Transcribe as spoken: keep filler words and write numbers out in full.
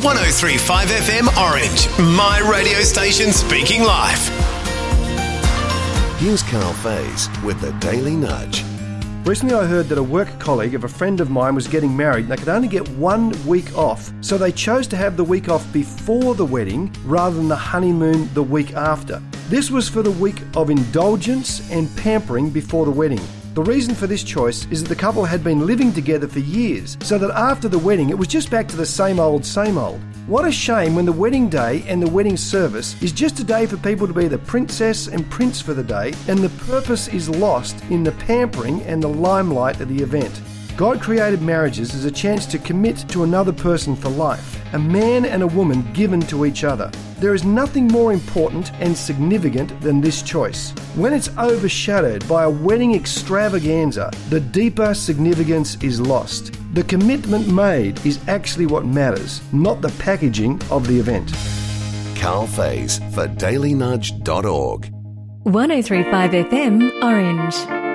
one oh three point five F M Orange, my radio station speaking life. Here's Carl Faze with the Daily Nudge. Recently I heard that a work colleague of a friend of mine was getting married and they could only get one week off. So they chose to have the week off before the wedding rather than the honeymoon the week after. This was for the week of indulgence and pampering before the wedding. The reason for this choice is that the couple had been living together for years, so that after the wedding it was just back to the same old, same old. What a shame when the wedding day and the wedding service is just a day for people to be the princess and prince for the day, and the purpose is lost in the pampering and the limelight of the event. God created marriages as a chance to commit to another person for life, a man and a woman given to each other. There is nothing more important and significant than this choice. When it's overshadowed by a wedding extravaganza, the deeper significance is lost. The commitment made is actually what matters, not the packaging of the event. Carl Faze for daily nudge dot org. one oh three point five F M Orange.